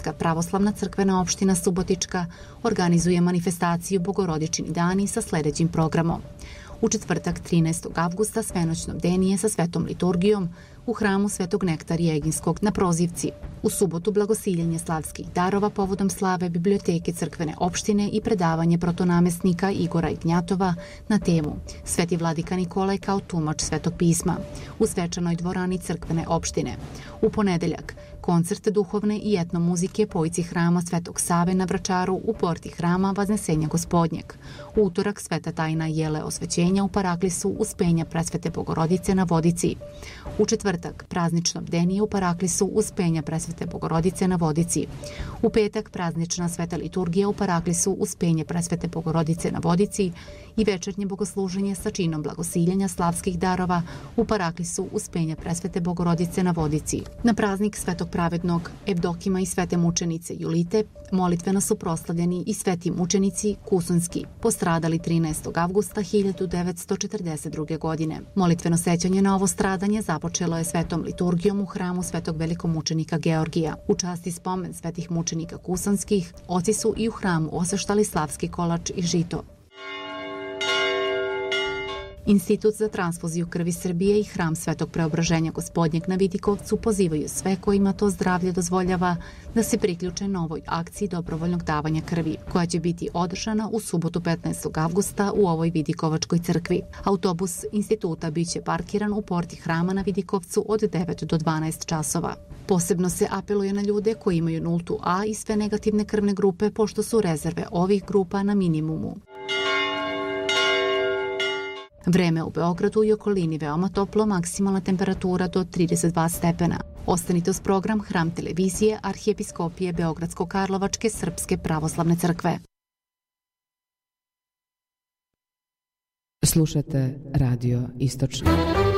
Srpska pravoslavna crkvena opština Subotička organizuje manifestaciju Bogorodičini dani sa sledećim programom. U četvrtak 13. avgusta svenoćno bdenije sa svetom liturgijom u hramu Svetog Nektarija Eginskog na Prozivci. U subotu blagosiljenje slavskih darova povodom slave biblioteke crkvene opštine i predavanje protonamestnika Igora Ignjatova na temu Sveti vladika Nikolaj kao tumač Svetog pisma u svečanoj dvorani crkvene opštine. U ponedeljak koncert duhovne i etnomuzike pojici hrama Svetog Save na Vračaru u porti hrama Vaznesenja Gospodnjeg. U utorak sveta tajna jele osvećenja u Paraklisu Uspenja Presvete Bogorodice na Vodici. U četvrtak praznično bdenije u Paraklisu Uspenja Presvete Bogorodice na Vodici. U petak praznična sveta liturgija u Paraklisu Uspenje Presvete Bogorodice na Vodici i večernje bogosluženje sa činom blagosiljenja slavskih darova u Paraklisu Uspenja Presvete Bogorodice na Vodici. Na praznik Svetog pravednog Evdokima i svete mučenice Julite molitveno su proslavljeni i sveti mučenici Kusunski, postradali 13. avgusta 1942. godine. Molitveno sećanje na ovo stradanje započelo je svetom liturgijom u hramu Svetog velikomučenika Georgija. U časti spomen svetih mučenika Kusanskih, oci su i u hramu osveštali slavski kolač i žito. Institut za transfuziju krvi Srbije i hram Svetog Preobraženja Gospodnjeg na Vidikovcu pozivaju sve kojima to zdravlje dozvoljava da se priključe novoj akciji dobrovoljnog davanja krvi, koja će biti održana u subotu 15. avgusta u ovoj Vidikovačkoj crkvi. Autobus instituta biće parkiran u porti hrama na Vidikovcu od 9 do 12 časova. Posebno se apeluje na ljude koji imaju nultu A i sve negativne krvne grupe, pošto su rezerve ovih grupa na minimumu. Vreme u Beogradu i okolini veoma toplo, maksimalna temperatura do 32 stepena. Ostanite uz program Hram televizije Arhijepiskopije Beogradsko-Karlovačke Srpske pravoslavne crkve. Slušate Radio Istočno.